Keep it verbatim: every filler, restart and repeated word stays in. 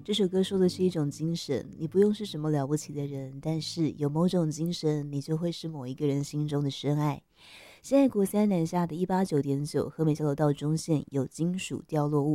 这首歌说的是一种精神，你不用是什么了不起的人，但是有某种精神，你就会是某一个人心中的深爱。现在国三南下的一八九点九，和美交流道中线有金属掉落物。